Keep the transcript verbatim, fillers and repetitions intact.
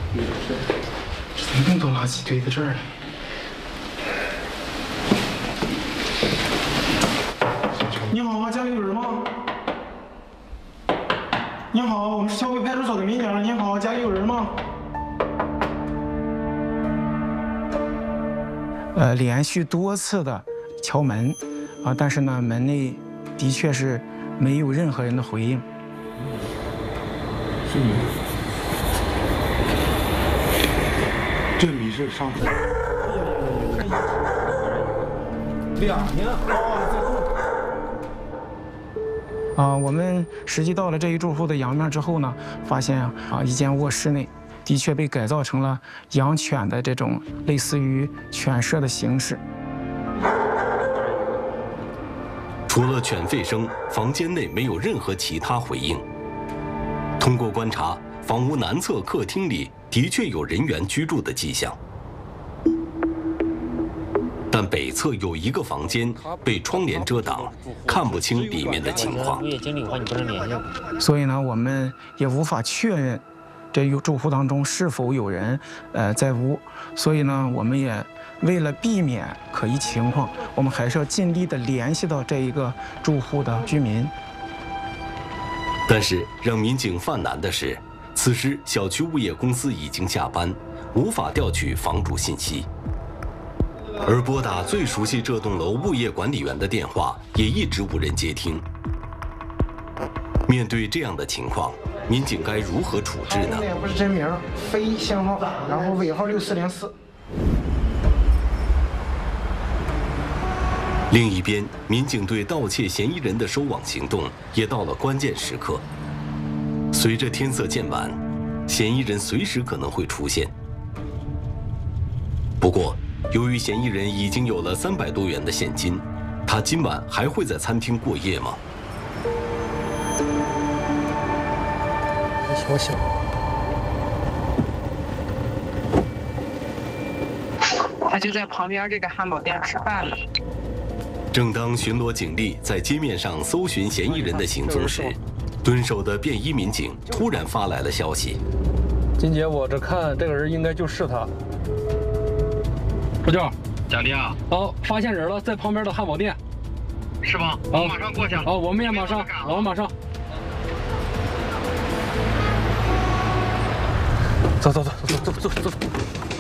这怎么那么多垃圾堆在这儿呢？你好，家里有人吗？你好，我们是小北派出所的民警。你好，家里有人吗？呃，连续多次的敲门，啊，但是呢，门内的确是没有任何人的回应。 是你。这米是上次。两年啊，我们实际到了这一住户的阳面之后呢，发现啊，一间卧室内的确被改造成了养犬的这种类似于犬舍的形式。 除了犬吠声，房间内没有任何其他回应。通过观察，房屋南侧客厅里的确有人员居住的迹象，但北侧有一个房间被窗帘遮挡，看不清里面的情况。 物业经理的话，你不能联系。 所以呢，我们也无法确认这有住户当中是否有人呃在屋。所以呢，我们也为了避免可疑情况，我们还是要尽力的联系到这一个住户的居民。 但是让民警犯难的是，此时小区物业公司已经下班，无法调取房主信息。而拨打最熟悉这栋楼物业管理员的电话，也一直无人接听。面对这样的情况，民警该如何处置呢？ 也不是真名，非姓号，然后尾号六四零四。 另一边，民警对盗窃嫌疑人的收网行动也到了关键时刻。随着天色渐晚，嫌疑人随时可能会出现。不过，由于嫌疑人已经有了三百多元的现金，他今晚还会在餐厅过夜吗？ 我想。 他就在旁边这个汉堡店吃饭了。 正当巡逻警力在街面上搜寻嫌疑人的行踪时，蹲守的便衣民警突然发来了消息：“ 金姐，我这看这个人应该就是他。”副教， 贾迪啊！ 哦，发现人了，在旁边的汉堡店。 是吗？我马上过去。 哦，我们也马上，我们马上。走走走走走走走走。